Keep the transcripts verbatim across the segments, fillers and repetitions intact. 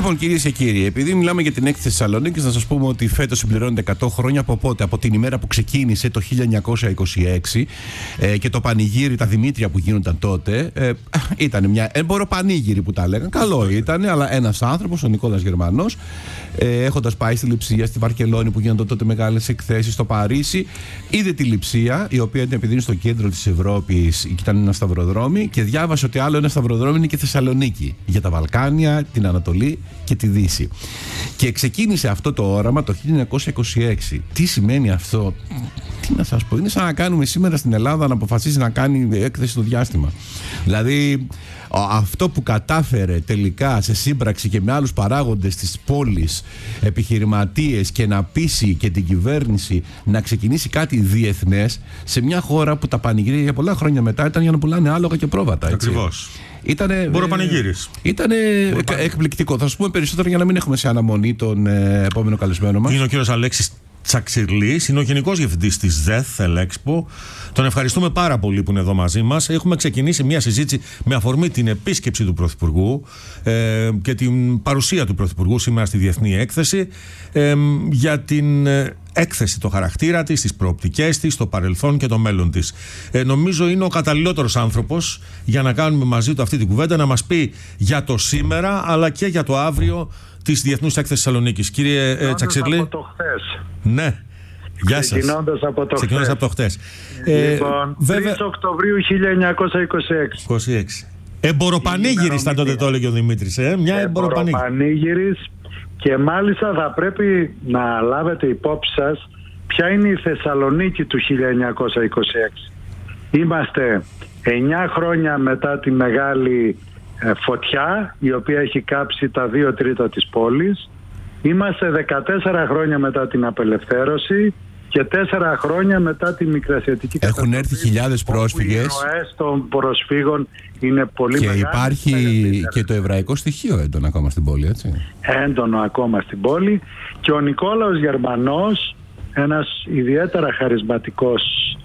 Λοιπόν, κυρίες και κύριοι, επειδή μιλάμε για την έκθεση Θεσσαλονίκης, να σας πούμε ότι φέτος συμπληρώνεται εκατό χρόνια από πότε, από την ημέρα που ξεκίνησε το χίλια εννιακόσια είκοσι έξι ε, και το πανηγύρι, τα Δημήτρια που γίνονταν τότε. Ε, ήταν μια έμπορο πανήγυρη που τα λέγαν. Καλό ήταν, αλλά ένας άνθρωπος, ο Νικόλας Γερμανός, ε, έχοντας πάει στη Λειψία, στη Βαρκελόνη που γίνονταν τότε μεγάλες εκθέσεις, στο Παρίσι, είδε τη Λειψία, η οποία ήταν επειδή είναι στο κέντρο της Ευρώπης και ήταν ένα σταυροδρόμι, και διάβασε ότι άλλο ένα σταυροδρόμι είναι και Θεσσαλονίκη, για τα Βαλκάνια, την Ανατολή και τη Δύση. Και ξεκίνησε αυτό το όραμα το χίλια εννιακόσια είκοσι έξι. Τι σημαίνει αυτό? Τι να σας πω, είναι σαν να κάνουμε σήμερα στην Ελλάδα να αποφασίσει να κάνει έκθεση στο διάστημα. Δηλαδή, αυτό που κατάφερε τελικά σε σύμπραξη και με άλλους παράγοντες της πόλης, επιχειρηματίες, και να πείσει και την κυβέρνηση να ξεκινήσει κάτι διεθνές σε μια χώρα που τα πανηγύρια για πολλά χρόνια μετά ήταν για να πουλάνε άλογα και πρόβατα. Ακριβώς. Ήτανε, Μποροπανηγύρης. Ήτανε Μποροπαν... εκπληκτικό. Θα σου πούμε περισσότερο για να μην έχουμε σε αναμονή τον ε, επόμενο καλεσμένο μας. Είναι ο κύριος Αλέξης Τσαξιρλής, είναι ο Γενικός Διευθυντής της ΔΕΘ Ελέξπο. Τον ευχαριστούμε πάρα πολύ που είναι εδώ μαζί μας. Έχουμε ξεκινήσει μια συζήτηση με αφορμή την επίσκεψη του Πρωθυπουργού ε, και την παρουσία του Πρωθυπουργού σήμερα στη Διεθνή Έκθεση ε, για την ε, έκθεση, το χαρακτήρα της, τις προοπτικές της, το παρελθόν και το μέλλον της. Ε, νομίζω είναι ο καταλληλότερος άνθρωπος για να κάνουμε μαζί του αυτή την κουβέντα, να μας πει για το σήμερα αλλά και για το αύριο της Διεθνούς Έκθεσης Θεσσαλονίκης. Κύριε ε, Τσαξιρλή. Από το χθες. Ναι. Γεια σας. Ξεκινώντας από το Ξεκινώντας χθες. Από το χθες. Λοιπόν, ε, βέβαια... τρεις Οκτωβρίου χίλια εννιακόσια είκοσι έξι. είκοσι έξι. Εμποροπανήγυρης ήταν τότε, το έλεγε ο Δημήτρης. Ε? Μια εμποροπανήγυρης. Και μάλιστα θα πρέπει να λάβετε υπόψη σας ποια είναι η Θεσσαλονίκη του χίλια εννιακόσια είκοσι έξι. Είμαστε εννιά χρόνια μετά τη μεγάλη ε, φωτιά, η οποία έχει κάψει τα δύο τρίτα της πόλης. Είμαστε δεκατέσσερα χρόνια μετά την απελευθέρωση και τέσσερα χρόνια μετά τη Μικρασιατική καταστροφή. Έχουν έρθει χιλιάδες πρόσφυγες. Οι ροές των προσφύγων είναι πολύ και μεγάλες. Και υπάρχει και το εβραϊκό στοιχείο έντονο ακόμα στην πόλη, έτσι. Έντονο ακόμα στην πόλη. Και ο Νικόλαος Γερμανός, ένας ιδιαίτερα χαρισματικός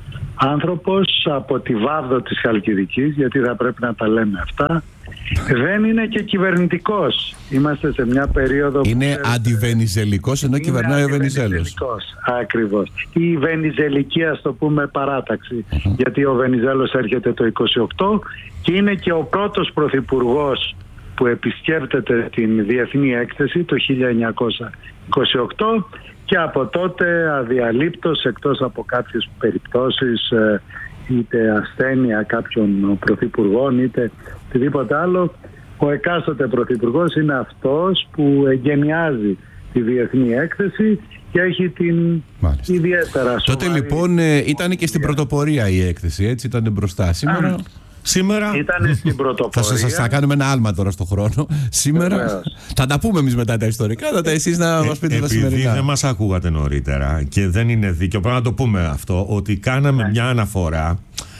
άνθρωπος από τη Βάβδο της Χαλκιδικής, γιατί θα πρέπει να τα λέμε αυτά, δεν είναι και κυβερνητικός. Είμαστε σε μια περίοδο είναι που... αντιβενιζελικός, ενώ κυβερνάει ο Βενιζέλος. Ακριβώς. Η βενιζελική, ας το πούμε, παράταξη. Uh-huh. Γιατί ο Βενιζέλος έρχεται το είκοσι οκτώ και είναι και ο πρώτος πρωθυπουργός που επισκέπτεται την Διεθνή Έκθεση το χίλια εννιακόσια είκοσι οκτώ, και από τότε αδιαλείπτως, εκτός από κάποιες περιπτώσεις, είτε ασθένεια κάποιων πρωθυπουργών είτε οτιδήποτε άλλο, ο εκάστοτε πρωθυπουργός είναι αυτός που εγκαινιάζει τη Διεθνή Έκθεση και έχει την Μάλιστα. ιδιαίτερα σοβαρή... Τότε λοιπόν ήταν και στην πρωτοπορία η έκθεση, έτσι, ήταν μπροστά. Σήμερα... Α. Σήμερα ήταν στην πρωτοπορία. Θα σας θα κάνουμε ένα άλμα τώρα στον χρόνο. Σήμερα Βεβαίως. Θα τα πούμε εμείς μετά τα ιστορικά, θα τα εσείς να ε, μας πείτε τα σημερινά. Επειδή δεν μας ακούγατε νωρίτερα και δεν είναι δίκαιο, πρέπει να το πούμε αυτό, ότι κάναμε ναι. μια αναφορά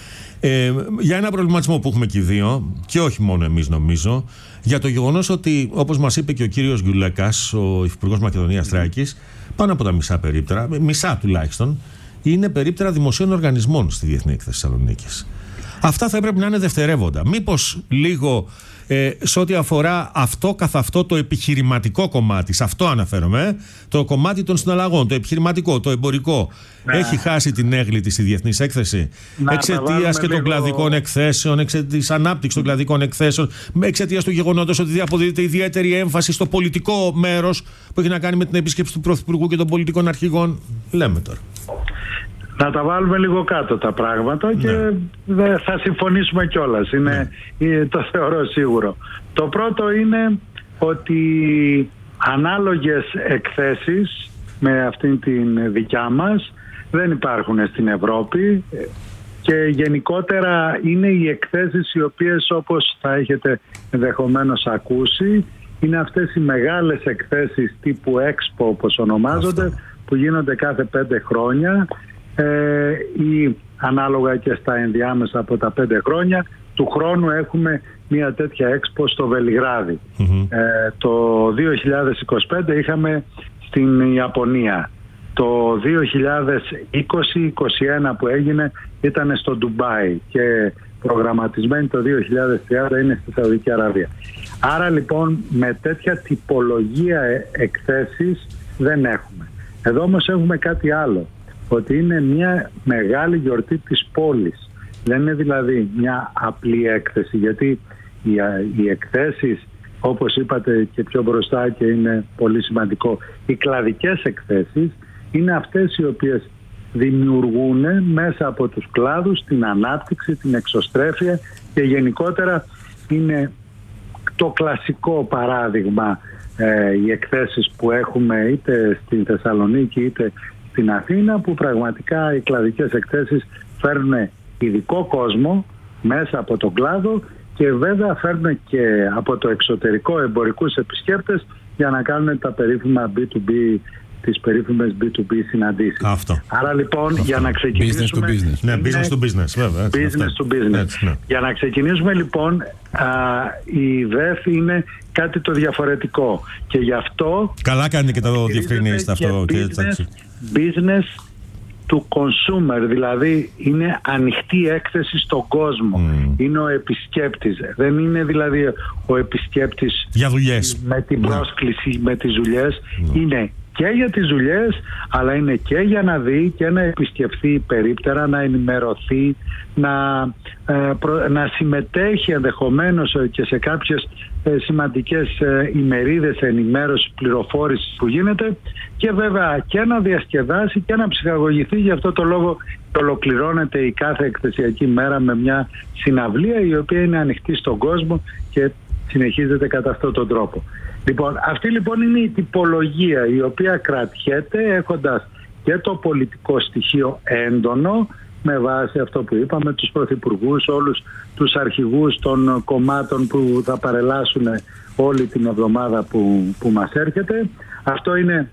ε, για ένα προβληματισμό που έχουμε και οι δύο, και όχι μόνο εμείς νομίζω, για το γεγονός ότι, όπως μας είπε και ο κύριος Γιουλέκας, ο Υφυπουργός Μακεδονίας Θράκης, πάνω από τα μισά περίπτερα, μισά τουλάχιστον, είναι περίπτερα δημοσίων οργανισμών στη Διεθνή Έκθεση Θεσσαλονίκης. Αυτά θα έπρεπε να είναι δευτερεύοντα. Μήπως λίγο ε, σε ό,τι αφορά αυτό καθ' αυτό το επιχειρηματικό κομμάτι, σε αυτό αναφέρομαι, το κομμάτι των συναλλαγών, το επιχειρηματικό, το εμπορικό, να. έχει χάσει την έγκλη της στη Διεθνής Έκθεση εξαιτίας και των λίγο... κλαδικών εκθέσεων, εξαιτίας της ανάπτυξης των κλαδικών εκθέσεων, εξαιτίας του γεγονότος ότι αποδίδεται ιδιαίτερη έμφαση στο πολιτικό μέρος που έχει να κάνει με την επίσκεψη του Πρωθυπουργού και των πολιτικών αρχηγών. Λέμε τώρα. Να τα βάλουμε λίγο κάτω τα πράγματα και ναι. θα συμφωνήσουμε κιόλας. Είναι, ναι. το θεωρώ σίγουρο. Το πρώτο είναι ότι ανάλογες εκθέσεις με αυτήν την δικιά μας δεν υπάρχουν στην Ευρώπη και γενικότερα είναι οι εκθέσεις οι οποίες, όπως θα έχετε ενδεχομένως ακούσει, είναι αυτές οι μεγάλες εκθέσεις τύπου Expo, όπως ονομάζονται, Αυτό. που γίνονται κάθε πέντε χρόνια Ε, ή ανάλογα και στα ενδιάμεσα από τα πέντε χρόνια. Του χρόνου έχουμε μια τέτοια έξπο στο Βελιγράδι. Mm-hmm. Ε, το δύο χιλιάδες είκοσι πέντε είχαμε στην Ιαπωνία. Το δύο χιλιάδες είκοσι είκοσι ένα που έγινε ήταν στο Ντουμπάι και προγραμματισμένη το δύο χιλιάδες τριάντα είναι στη Σαουδική Αραβία. Άρα λοιπόν με τέτοια τυπολογία εκθέσεις δεν έχουμε. Εδώ όμως έχουμε κάτι άλλο, ότι είναι μια μεγάλη γιορτή της πόλης. Δεν είναι δηλαδή μια απλή έκθεση, γιατί οι, οι εκθέσεις, όπως είπατε και πιο μπροστά και είναι πολύ σημαντικό, οι κλαδικές εκθέσεις είναι αυτές οι οποίες δημιουργούν μέσα από τους κλάδους την ανάπτυξη, την εξωστρέφεια και γενικότερα είναι το κλασικό παράδειγμα ε, οι εκθέσεις που έχουμε είτε στην Θεσσαλονίκη είτε στην Αθήνα, που πραγματικά οι κλαδικές εκθέσεις φέρνουν ειδικό κόσμο μέσα από τον κλάδο και βέβαια φέρνουν και από το εξωτερικό εμπορικούς επισκέπτες για να κάνουν τα περίφημα μπι του μπι, τις περίφημες μπι του μπι συναντήσεις. Αυτό. Άρα λοιπόν αυτό. Για να ξεκινήσουμε... Business to business. Ναι, business to business, βέβαια. Έτσι, business αυτό. to business. Έτσι, ναι. Για να ξεκινήσουμε λοιπόν, α, η ΔΕΘ είναι κάτι το διαφορετικό και γι' αυτό... Καλά κάνετε και το διευκρινίσετε αυτό. Και business, business to consumer, δηλαδή είναι ανοιχτή έκθεση στον κόσμο. Mm. Είναι ο επισκέπτης. Δεν είναι δηλαδή ο επισκέπτης για δουλειές, με την πρόσκληση, yeah. με τις δουλειές. Yeah. Είναι και για τις δουλειές, αλλά είναι και για να δει και να επισκεφθεί περίπτερα, να ενημερωθεί, να, ε, προ, να συμμετέχει ενδεχομένως και σε κάποιες ε, σημαντικές ε, ημερίδες ενημέρωση, πληροφόρηση που γίνεται και βέβαια και να διασκεδάσει και να ψυχαγωγηθεί. Γι' αυτό το λόγο ολοκληρώνεται η κάθε εκθεσιακή μέρα με μια συναυλία η οποία είναι ανοιχτή στον κόσμο και συνεχίζεται κατά αυτόν τον τρόπο. Λοιπόν, αυτή λοιπόν είναι η τυπολογία η οποία κρατιέται έχοντας και το πολιτικό στοιχείο έντονο με βάση αυτό που είπαμε, τους πρωθυπουργούς, όλους τους αρχηγούς των κομμάτων που θα παρελάσουν όλη την εβδομάδα που, που μας έρχεται. Αυτό είναι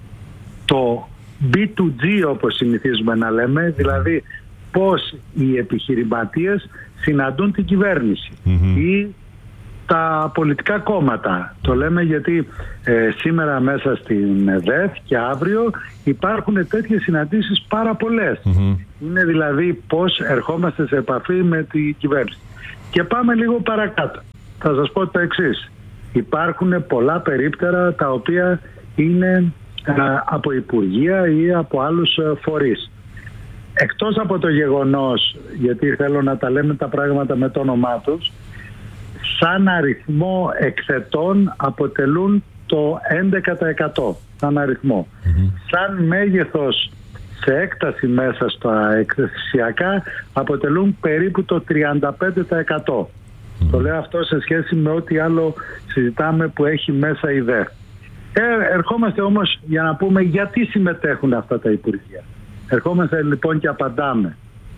το μπι του τζι όπως συνηθίζουμε να λέμε, δηλαδή πώς οι επιχειρηματίες συναντούν την κυβέρνηση mm-hmm. ή τα πολιτικά κόμματα. Το λέμε γιατί ε, σήμερα μέσα στην ΔΕΘ και αύριο υπάρχουν τέτοιες συναντήσεις πάρα πολλές. Mm-hmm. Είναι δηλαδή πώς ερχόμαστε σε επαφή με την κυβέρνηση. Και πάμε λίγο παρακάτω. Θα σας πω το εξής. Υπάρχουν πολλά περίπτερα τα οποία είναι ε, από υπουργεία ή από άλλους ε, φορείς. Εκτός από το γεγονός, γιατί θέλω να τα λέμε τα πράγματα με το όνομά τους, σαν αριθμό εκθετών αποτελούν το έντεκα τοις εκατό σαν αριθμό. Mm-hmm. Σαν μέγεθος σε έκταση μέσα στα εκθεσιακά αποτελούν περίπου το τριάντα πέντε τοις εκατό. Mm-hmm. Το λέω αυτό σε σχέση με ό,τι άλλο συζητάμε που έχει μέσα η ΔΕΘ. Ε, ερχόμαστε όμως για να πούμε γιατί συμμετέχουν αυτά τα υπουργεία. Ερχόμαστε λοιπόν και απαντάμε.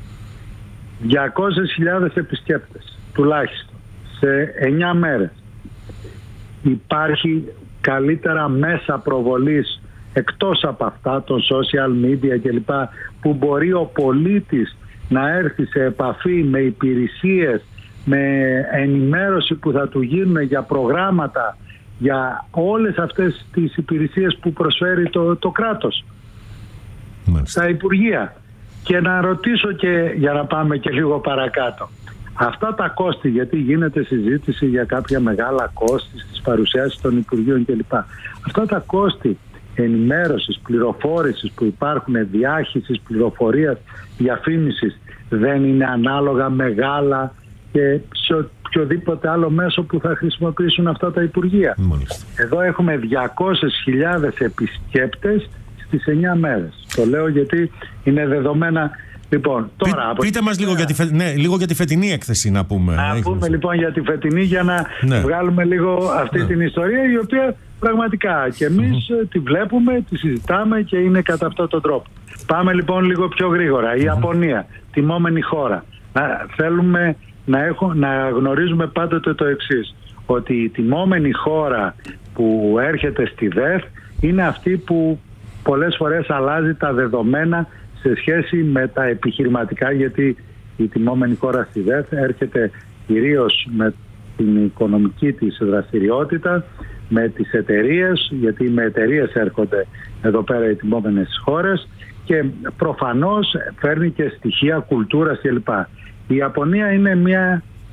διακόσιες χιλιάδες επισκέπτες τουλάχιστον σε εννιά μέρες. Υπάρχει καλύτερα μέσα προβολής εκτός από αυτά των social media κλπ, που μπορεί ο πολίτης να έρθει σε επαφή με υπηρεσίες, με ενημέρωση που θα του γίνουν για προγράμματα, για όλες αυτές τις υπηρεσίες που προσφέρει το, το κράτος, στα υπουργεία. Και να ρωτήσω και για να πάμε και λίγο παρακάτω. Αυτά τα κόστη, γιατί γίνεται συζήτηση για κάποια μεγάλα κόστη στις παρουσιάσεις των Υπουργείων κλπ. Αυτά τα κόστη ενημέρωσης, πληροφόρησης που υπάρχουν, διάχυσης, πληροφορίας, διαφήμισης, δεν είναι ανάλογα μεγάλα και σε οποιοδήποτε άλλο μέσο που θα χρησιμοποιήσουν αυτά τα Υπουργεία. Μάλιστα. Εδώ έχουμε διακόσιες χιλιάδες επισκέπτες στις εννιά μέρες. Το λέω γιατί είναι δεδομένα. Λοιπόν, τώρα, Πεί, πείτε μας λίγο για, τη φε... ναι, λίγο για τη φετινή έκθεση να πούμε. Να Έχεις... πούμε λοιπόν για τη φετινή για να ναι. βγάλουμε λίγο αυτή ναι. την ιστορία η οποία πραγματικά και εμείς mm-hmm. τη βλέπουμε, τη συζητάμε και είναι κατά αυτόν τον τρόπο. Πάμε λοιπόν λίγο πιο γρήγορα. Η mm-hmm. Ιαπωνία, τιμόμενη χώρα. Να, θέλουμε να, έχω, να γνωρίζουμε πάντοτε το εξής, ότι η τιμόμενη χώρα που έρχεται στη ΔΕΘ είναι αυτή που πολλές φορές αλλάζει τα δεδομένα σε σχέση με τα επιχειρηματικά, γιατί η τιμόμενη χώρα στη ΔΕΘ έρχεται κυρίως με την οικονομική της δραστηριότητα, με τις εταιρείες, γιατί με εταιρείες έρχονται εδώ πέρα οι τιμόμενες χώρες και προφανώς φέρνει και στοιχεία κουλτούρας κλπ. Η Ιαπωνία είναι μια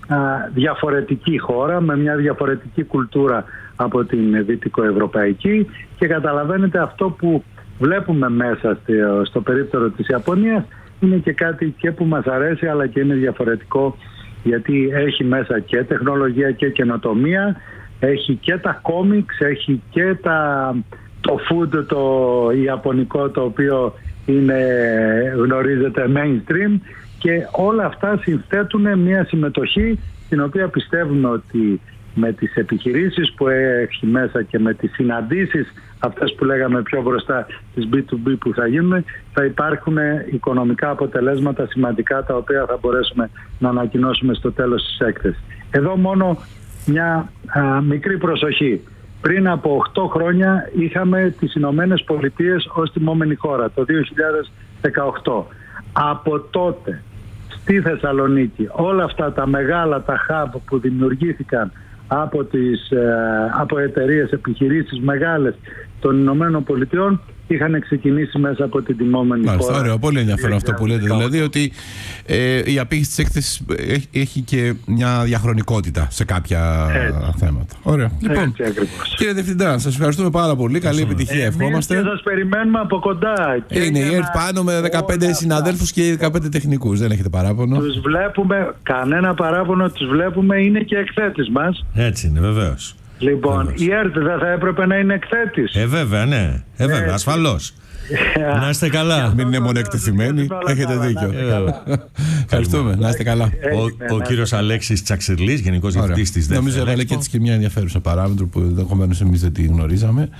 διαφορετική χώρα με μια διαφορετική κουλτούρα από την δυτικοευρωπαϊκή, και καταλαβαίνετε αυτό που βλέπουμε μέσα στο περίπτερο της Ιαπωνίας είναι και κάτι και που μας αρέσει, αλλά και είναι διαφορετικό, γιατί έχει μέσα και τεχνολογία και καινοτομία, έχει και τα κόμιξ, έχει και τα, το food το ιαπωνικό, το οποίο είναι, γνωρίζετε, mainstream, και όλα αυτά συνθέτουν μια συμμετοχή την οποία πιστεύουμε ότι με τις επιχειρήσεις που έχει μέσα και με τις συναντήσεις αυτές που λέγαμε πιο μπροστά, τις μπι του μπι που θα γίνουν, θα υπάρχουν οικονομικά αποτελέσματα σημαντικά, τα οποία θα μπορέσουμε να ανακοινώσουμε στο τέλος της έκθεσης. Εδώ μόνο μια α, μικρή προσοχή. Πριν από οκτώ χρόνια είχαμε τις Ηνωμένες Πολιτείες ως τιμόμενη χώρα, το δύο χιλιάδες δεκαοκτώ. Από τότε στη Θεσσαλονίκη όλα αυτά τα μεγάλα τα hub που δημιουργήθηκαν από, τις, από εταιρείες, επιχειρήσεις μεγάλες των Ηνωμένων Πολιτειών είχαν ξεκινήσει μέσα από την τιμόμενη χώρα. Μάλιστα, ωραίο, πολύ ενδιαφέρον αυτό που λέτε. Δηλαδή ότι ε, η απήχηση της έκθεσης έχει, έχει και μια διαχρονικότητα σε κάποια έτσι θέματα. Ωραία. Λοιπόν, κύριε Διευθυντά, σας ευχαριστούμε πάρα πολύ. Καλή επιτυχία, ευχόμαστε. Και σας περιμένουμε από κοντά. Και είναι η ΕΡΤ πάνω με δεκαπέντε συναδέλφους και δεκαπέντε τεχνικούς. Δεν έχετε παράπονο? Τους βλέπουμε, κανένα παράπονο, τους βλέπουμε, είναι και εκθέτης μας. Έτσι είναι, βεβαίως. Λοιπόν, βεβαίως. Η ΕΡΤ δεν θα έπρεπε να είναι εκθέτης? Ε, βέβαια, ναι. Ε, βέβαια, ασφαλώς. Να είστε καλά. Μην είναι μόνο εκτεθειμένοι. Έχετε δίκιο. Ευχαριστούμε. Να είστε καλά. Ο, ο κύριος Αλέξης Τσαξερλής, Γενικός Διευθυντής της ΔΕΦ. Νομίζω έβαλε και έτσι και μια ενδιαφέρουσα παράμετρο που ενδεχομένως εμείς δεν τη γνωρίζαμε.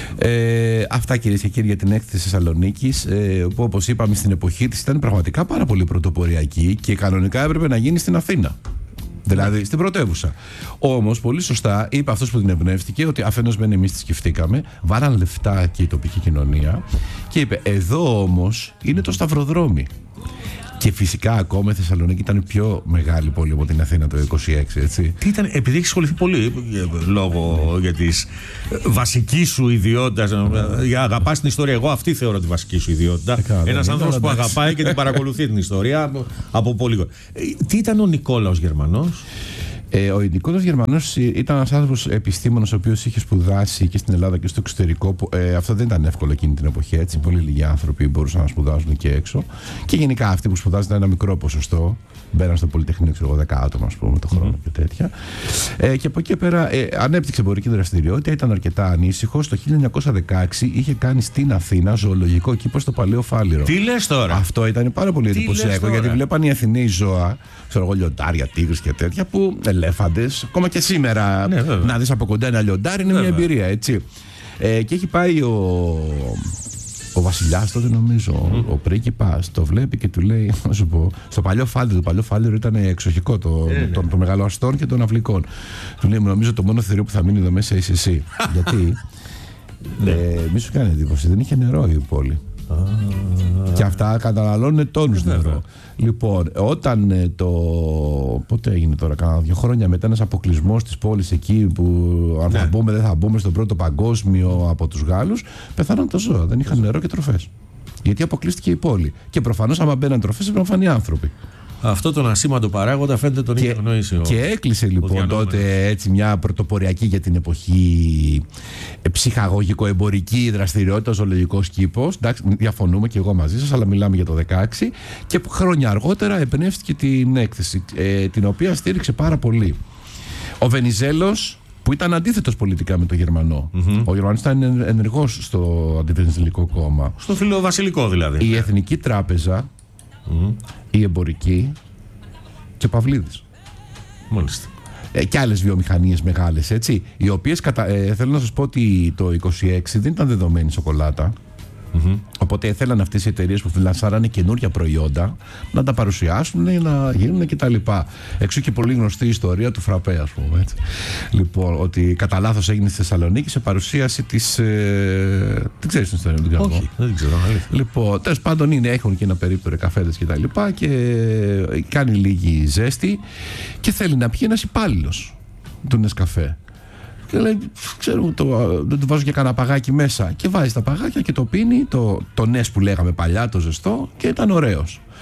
Ε, αυτά, κυρίες και κύριοι, για την έκθεση της Θεσσαλονίκης, ε, που όπως είπαμε στην εποχή της ήταν πραγματικά πάρα πολύ πρωτοποριακή και κανονικά έπρεπε να γίνει στην Αθήνα. Δηλαδή στην πρωτεύουσα. Όμως, πολύ σωστά είπε αυτός που την εμπνεύστηκε ότι αφενός μεν εμείς τη σκεφτήκαμε, βάλαν λεφτά και η τοπική κοινωνία, και είπε: εδώ όμως είναι το σταυροδρόμι. Και φυσικά ακόμα η Θεσσαλονίκη ήταν πιο μεγάλη πόλη από την Αθήνα το είκοσι έξι, έτσι. Τι ήταν, επειδή έχει ασχοληθεί πολύ λόγω για τη βασική σου ιδιότητα, για αγαπάς την ιστορία. Εγώ αυτή θεωρώ τη βασική σου ιδιότητα. Ένας άνθρωπος που αγαπάει και την παρακολουθεί την ιστορία από πολύ. Τι ήταν ο Νικόλαος Γερμανός? Ε, ο Νικόλαος Γερμανός ήταν ένας άνθρωπος επιστήμονας, ο οποίος είχε σπουδάσει και στην Ελλάδα και στο εξωτερικό. Που, ε, αυτό δεν ήταν εύκολο εκείνη την εποχή. Έτσι. Πολύ λίγοι άνθρωποι μπορούσαν να σπουδάζουν και έξω. Και γενικά αυτοί που σπουδάζαν ένα μικρό ποσοστό. Μπαίναν στο Πολυτεχνείο, ξέρω εγώ, δέκα άτομα, ας πούμε, το χρόνο mm-hmm. και τέτοια. Ε, και από εκεί πέρα ε, ανέπτυξε εμπορική δραστηριότητα, ήταν αρκετά ανήσυχος. Το χίλια εννιακόσια δεκαέξι είχε κάνει στην Αθήνα ζωολογικό κήπο στο Παλαιό Φάληρο. Τι λες τώρα? Αυτό ήταν πάρα πολύ εντυπωσιακό, γιατί βλέπαν οι Αθηναίοι ζώα, ξέρω εγώ, λιοντάρια, τίγρες και τέτοια, που ελέφαντες, ακόμα και σήμερα ναι, να δεις από κοντά ένα λιοντάρι είναι βέβαια μια εμπειρία, έτσι. Ε, και έχει πάει ο. Ο βασιλιάς τότε, νομίζω, mm. ο πρίγκιπας, το βλέπει και του λέει: να σου πω, στο Παλαιό Φάληρο, το Παλαιό Φάληρο ήταν εξοχικό, το, yeah, το, το, το μεγάλο αστών και των αυλικών. Του λέει: νομίζω το μόνο θηρίο που θα μείνει εδώ μέσα είσαι εσύ. Γιατί, ε, μη σου κάνει εντύπωση, δεν είχε νερό η πόλη. Ah. Και αυτά καταναλώνουν τόνους νερό. Λοιπόν, όταν ε, το. Πότε έγινε τώρα, κάνα δύο χρόνια μετά, ένας αποκλεισμός της πόλης εκεί που αν θα yeah. μπούμε, δεν θα μπούμε στον πρώτο παγκόσμιο από τους Γάλλους, πεθάναν τα ζώα. Δεν είχαν νερό και τροφές. Γιατί αποκλείστηκε η πόλη. Και προφανώς, άμα μπαίναν τροφές, έπρεπε να φανεί άνθρωποι. Αυτό τον ασήμαντο παράγοντα φαίνεται τον είχε γνωρίσει. Και έκλεισε λοιπόν τότε έτσι μια πρωτοποριακή για την εποχή ψυχαγωγικο-εμπορική δραστηριότητα, ζωολογικός κήπος. Εντάξει, διαφωνούμε και εγώ μαζί σας, αλλά μιλάμε για το δεκαέξι. Και χρόνια αργότερα εμπνεύστηκε την έκθεση, ε, την οποία στήριξε πάρα πολύ ο Βενιζέλος, που ήταν αντίθετος πολιτικά με τον Γερμανό. Mm-hmm. Ο Γερμανός ήταν ενεργός στο αντιβενιζελικό κόμμα. Στο φιλοβασιλικό δηλαδή. Η Εθνική Τράπεζα, mm-hmm. η Εμπορική και ο Παυλίδης. Μάλιστα. Ε, και άλλες βιομηχανίες μεγάλες, έτσι, οι οποίες κατα... ε, θέλω να σας πω ότι το είκοσι έξι δεν ήταν δεδομένη σοκολάτα. Mm-hmm. Οπότε θέλαν αυτές οι εταιρείες που λανσάρανε καινούργια προϊόντα να τα παρουσιάσουν, να γίνουν κτλ. Εξού και πολύ γνωστή η ιστορία του φραπέ, ας πούμε. Έτσι. Λοιπόν, ότι κατά λάθος έγινε στη Θεσσαλονίκη σε παρουσίαση της. Ε... Δεν ξέρεις την ιστορία, δεν ξέρω. Όχι, δεν ξέρω. Λοιπόν, τέλος πάντων είναι, έχουν και ένα περίπτωρο καφέδες κτλ. Και, και κάνει λίγη ζέστη και θέλει να πιει ένας υπάλληλος του Νεσκαφέ. Και λέει: ξέρω, το, δεν του βάζω και κανένα παγάκι μέσα. Και βάζει τα παγάκια και το πίνει, το, το νες που λέγαμε παλιά, το ζεστό, και ήταν ωραίος.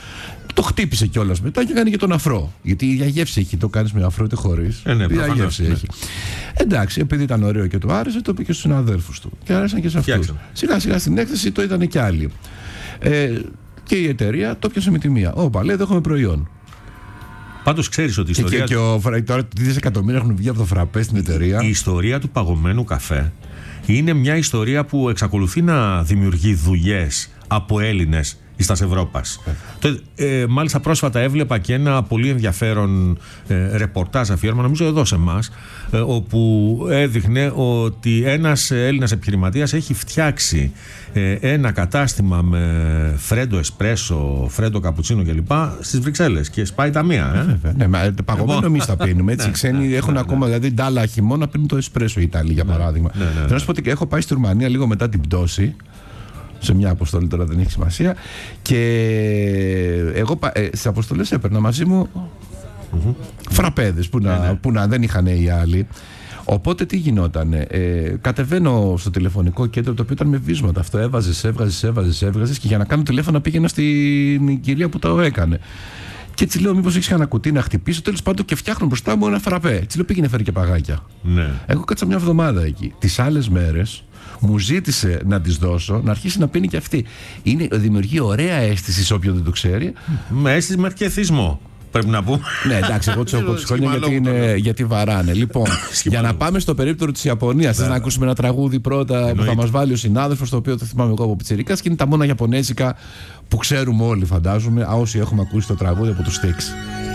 Το χτύπησε κιόλας μετά και έκανε και τον αφρό. Γιατί η ίδια γεύση έχει. Το κάνεις με αφρό είτε χωρίς. Ε, ναι, η ίδια γεύση ναι. έχει. Εντάξει, επειδή ήταν ωραίο και το άρεσε, το είπε και στους συναδέλφους του. Και άρεσαν και σε αυτούς. Σιγά σιγά στην έκθεση το είδανε κι άλλοι. Ε, και η εταιρεία το πιάσε με τη μία. Όπα, λέει, εδώ έχουμε προϊόν. Πάντως ξέρεις ότι η ιστορία. Και, και, και ο, τώρα δισεκατομμύρια έχουν βγει από το φραπέ στην εταιρεία. Η ιστορία του παγωμένου καφέ είναι μια ιστορία που εξακολουθεί να δημιουργεί δουλειές από Έλληνες της Ευρώπας. Ε, μάλιστα πρόσφατα έβλεπα και ένα πολύ ενδιαφέρον ε, ρεπορτάζ αφιέρωμα, νομίζω εδώ σε εμάς, ε, όπου έδειχνε ότι ένας Έλληνας επιχειρηματίας έχει φτιάξει ε, ένα κατάστημα με φρέντο εσπρέσο, φρέντο καπουτσίνο κλπ. Στις Βρυξέλλες και σπάει τα μία. Ε. Ναι, μα παγωμένο εμείς τα πίνουμε. Έτσι, οι ξένοι έχουν ακόμα, δηλαδή ντάλα χειμώνα πίνουν το εσπρέσο οι Ιταλοί για παράδειγμα. Θέλω να σου πω ότι έχω πάει στη Ρουμανία λίγο μετά την πτώση. Σε μια αποστολή, τώρα δεν έχει σημασία. Και εγώ ε, στις αποστολές έπαιρνα μαζί μου mm-hmm. φραπέδες που να, mm-hmm. που να δεν είχαν οι άλλοι. Οπότε τι γινότανε, ε, κατεβαίνω στο τηλεφωνικό κέντρο, το οποίο ήταν με βίσματα. Αυτό έβαζες, έβγαζες, έβαζες, έβγαζες και για να κάνω τηλέφωνο πήγαινα στην κυρία που το έκανε. Και έτσι λέω, μήπως έχεις ένα κουτί να χτυπήσω. Τέλος πάντων και φτιάχνω μπροστά μου ένα φραπέ. Έτσι λέω, πήγαινε φέρει και παγάκια. Ναι. Εγώ κάτσα μια εβδομάδα εκεί. Τις άλλες μέρες μου ζήτησε να της δώσω, να αρχίσει να πίνει και αυτή. Είναι, δημιουργεί ωραία αίσθηση σε όποιον δεν το ξέρει. Με αίσθηση με αρκεθισμό, πρέπει να πούμε. Ναι, εντάξει, εγώ τους έχω κόψει χρόνια γιατί, είναι, γιατί βαράνε. Λοιπόν, για να πάμε στο περίπτωρο της Ιαπωνίας, θες να ακούσουμε ένα τραγούδι πρώτα. Εννοείται. Που θα μας βάλει ο συνάδελφος, το οποίο το θυμάμαι εγώ από πιτσιρικάς και είναι τα μόνα Ιαπωνέζικα που ξέρουμε όλοι, φαντάζομαι, όσοι έχουμε ακούσει το τραγούδι από τους Styx.